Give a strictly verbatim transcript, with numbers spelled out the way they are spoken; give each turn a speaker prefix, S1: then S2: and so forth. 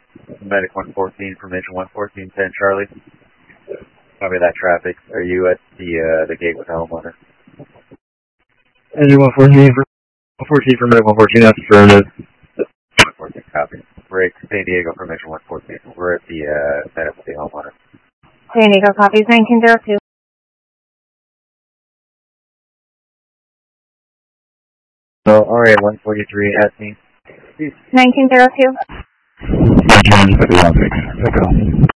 S1: Medic one fourteen, information one fourteen ten Charlie. Copy that traffic. Are you at the uh, the gate with the homeowner?
S2: Engine one fourteen for one fourteen for Medic one fourteen, that's affirmative.
S1: one fourteen, copy. Break, San Diego, information one fourteen. We're at the uh, Medic with the homeowner.
S3: San Diego copies nineteen oh two.
S1: So, alright, one forty-three at me.
S3: nineteen oh two.
S2: nineteen oh two.